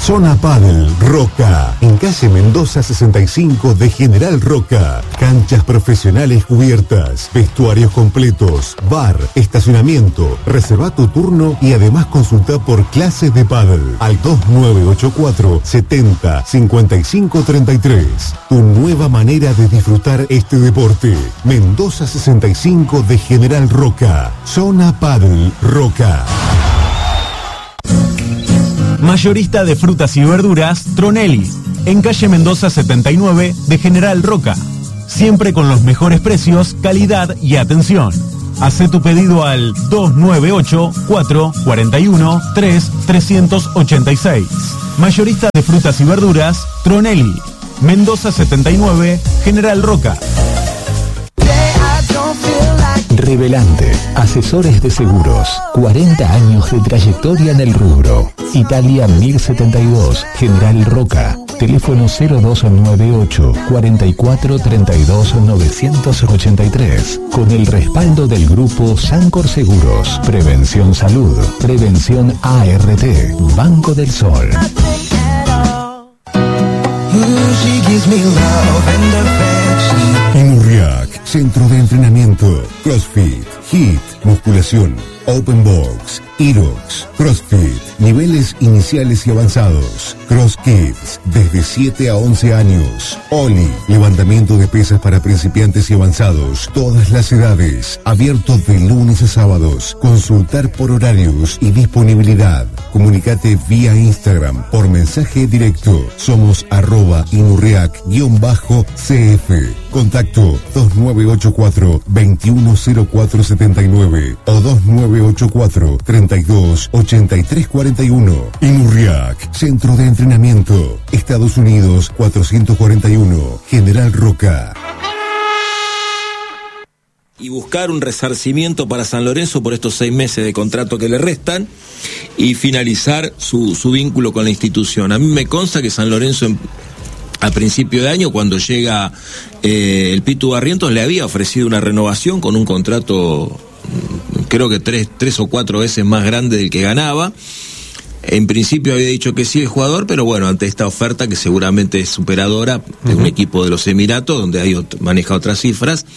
Zona Padel Roca, en calle Mendoza 65 de General Roca. Canchas profesionales cubiertas, vestuarios completos, bar, estacionamiento. Reserva tu turno y además consulta por clases de pádel al 2984 70 55 33. Tu nueva manera de disfrutar este deporte. Mendoza 65 de General Roca. Zona Padel Roca. Mayorista de frutas y verduras, Tronelli, en calle Mendoza 79 de General Roca. Siempre con los mejores precios, calidad y atención. Hacé tu pedido al 298-441-386. Mayorista de frutas y verduras, Tronelli, Mendoza 79, General Roca. Revelante, asesores de seguros, 40 años de trayectoria en el rubro. Italia 1072, General Roca. Teléfono 0298 44 32 983. Con el respaldo del grupo Sancor Seguros, Prevención Salud, Prevención ART, Banco del Sol. En Urriac, centro de entrenamiento, CrossFit, HIIT, musculación, Open Box, Irox, CrossFit, niveles iniciales y avanzados, Cross Kids, desde 7 a 11 años, Oli, levantamiento de pesas para principiantes y avanzados, todas las edades, abierto de lunes a sábados, consultar por horarios y disponibilidad, comunicate vía Instagram, por mensaje directo, somos @inurriac_CF, contacto 2984-210479 o 2984-328341. Inurriac, Centro de Entrenamiento, Estados Unidos 441, General Roca. Y buscar un resarcimiento para San Lorenzo por estos 6 meses de contrato que le restan y finalizar su vínculo con la institución. A mí me consta que San Lorenzo a principio de año, cuando llega el Pitu Barrientos, le había ofrecido una renovación con un contrato, creo que tres o 4 veces más grande del que ganaba. En principio había dicho que sí el jugador, pero bueno, ante esta oferta que seguramente es superadora de un equipo de los Emiratos, donde maneja otras cifras,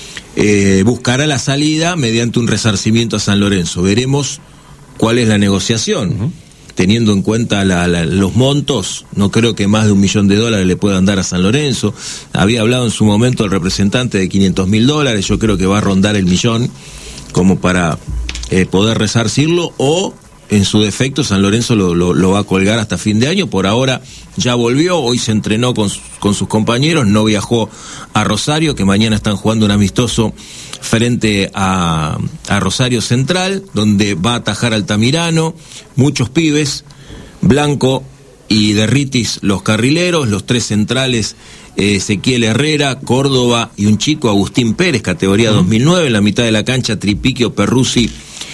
buscará la salida mediante un resarcimiento a San Lorenzo. Veremos cuál es la negociación. Teniendo en cuenta los montos, no creo que más de $1 millón le puedan dar a San Lorenzo. Había hablado en su momento el representante de $500.000, yo creo que va a rondar el 1 millón como para poder resarcirlo, o en su defecto San Lorenzo lo va a colgar hasta fin de año. Por ahora ya volvió, hoy se entrenó con sus compañeros, no viajó a Rosario, que mañana están jugando un amistoso frente a Rosario Central, donde va a atajar Altamirano, muchos pibes, Blanco y Derritis los carrileros, los 3 centrales, Ezequiel Herrera, Córdoba y un chico, Agustín Pérez, categoría 2009, en la mitad de la cancha Tripiquio, Perruzzi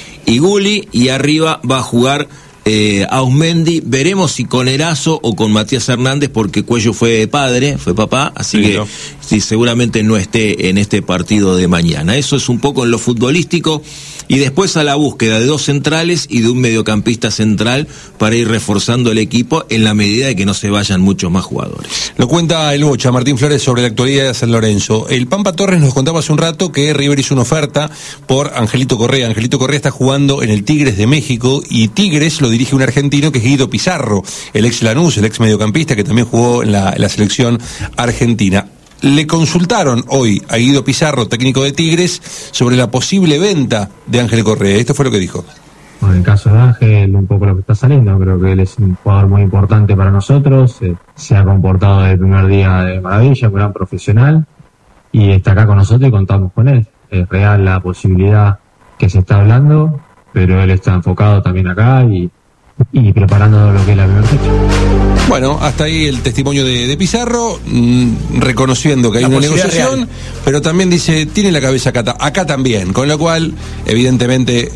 y Gulli, y arriba va a jugar Ausmendi. Veremos si con Erazo o con Matías Hernández, porque Cuello fue papá, así que sí, seguramente no esté en este partido de mañana. Eso es un poco en lo futbolístico, y después a la búsqueda de 2 centrales y de un mediocampista central para ir reforzando el equipo en la medida de que no se vayan muchos más jugadores. Lo cuenta el Bocha, Martín Flores, sobre la actualidad de San Lorenzo. El Pampa Torres nos contaba hace un rato que River hizo una oferta por Angelito Correa. Angelito Correa está jugando en el Tigres de México, y Tigres lo dirige un argentino que es Guido Pizarro, el ex Lanús, el ex mediocampista que también jugó en la selección argentina. Le consultaron hoy a Guido Pizarro, técnico de Tigres, sobre la posible venta de Ángel Correa. Esto fue lo que dijo. Bueno, en el caso de Ángel, un poco lo que está saliendo, creo que él es un jugador muy importante para nosotros, se ha comportado desde el primer día de maravilla, un gran profesional, y está acá con nosotros y contamos con él. Es real la posibilidad que se está hablando, pero él está enfocado también acá y preparando lo que es la primera fecha. Bueno, hasta ahí el testimonio de Pizarro, reconociendo que hay una negociación, real, pero también dice, tiene la cabeza acá también, con lo cual, evidentemente,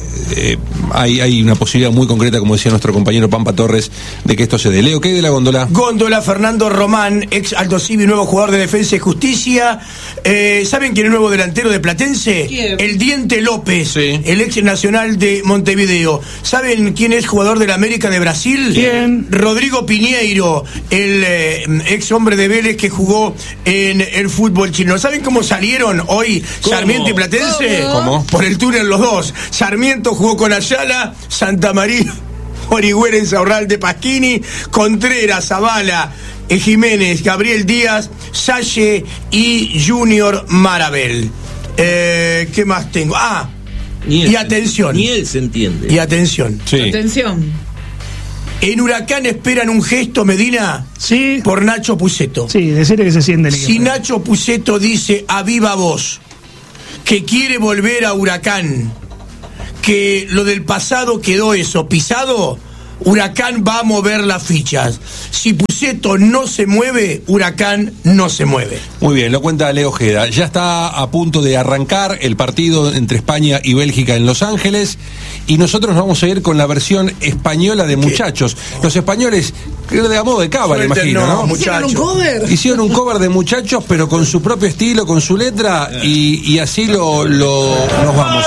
hay una posibilidad muy concreta, como decía nuestro compañero Pampa Torres, de que esto se dé. Leo, ¿qué hay de la góndola? Góndola, Fernando Román, ex Alto Civi, nuevo jugador de Defensa y Justicia. ¿Saben quién es el nuevo delantero de Platense? ¿Quién? El Diente López, sí, el ex Nacional de Montevideo. ¿Saben quién es jugador de la América América de Brasil? ¿Quién? Rodrigo Piñeiro, el ex hombre de Vélez que jugó en el fútbol chileno. ¿Saben cómo salieron hoy Sarmiento y Platense? ¿Cómo? Por el túnel los dos. Sarmiento jugó con Ayala, Santa María, Orihuela, Insaurralde, Pasquini, Contreras, Zavala, Jiménez, Gabriel Díaz, Salle y Junior Marabel. ¿Qué más tengo? Y atención. Ni él se entiende. Y atención. Sí. Atención. En Huracán esperan un gesto, Medina, Sí. por Nacho Puceto. Sí, decirle que se sienten. Si Nacho Puceto dice a viva voz que quiere volver a Huracán, que lo del pasado quedó eso, pisado, Huracán va a mover las fichas. Si Puceto no se mueve, Huracán no se mueve. Muy bien, lo cuenta Leo Ojeda. Ya está a punto de arrancar el partido entre España y Bélgica en Los Ángeles y nosotros nos vamos a ir con la versión española de Muchachos. Los españoles, de modo de cábala, imagino, ¿no? Muchachos. ¿Hicieron un cover? Hicieron un cover de Muchachos, pero con su propio estilo, con su letra y así nos vamos.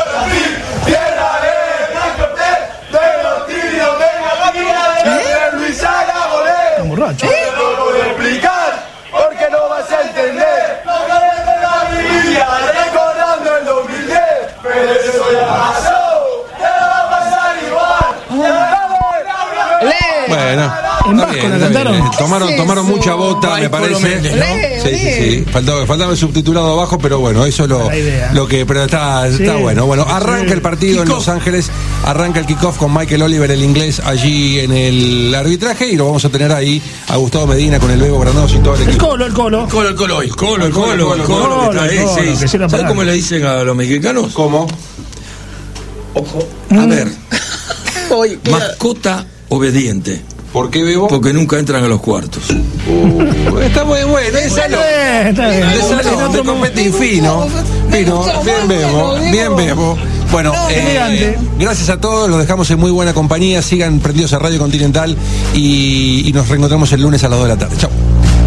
Están borrachos. No lo puedo explicar porque no vas a entender. Recordando el 2010, pero eso ya pasó. Ya va a pasar igual. Bueno, En vasco la cantaron. Tomaron mucha bota, me parece. Méndez, ¿no? Sí. Faltaba el subtitulado abajo, pero bueno, eso es La idea. lo que. Pero está bueno. Bueno, arranca el partido en Los Ángeles, arranca el kickoff con Michael Oliver, el inglés, allí en el arbitraje, y lo vamos a tener ahí a Gustavo Medina con el Bebo Granados y todo el El equipo. colo. El colo que está ahí, Colo, sí. que se la ¿Sabes paran. cómo le dicen a los mexicanos? ¿Cómo? Ojo. A ver, Oye, mascota obediente. ¿Por qué Bebo? Porque nunca entran a los cuartos. Está muy bueno, Está bien. de salón, de competir fino, bien Bebo. Bueno, elegante. gracias a todos, los dejamos en muy buena compañía, sigan prendidos a Radio Continental y nos reencontramos el lunes a las 2 de la tarde. Chao.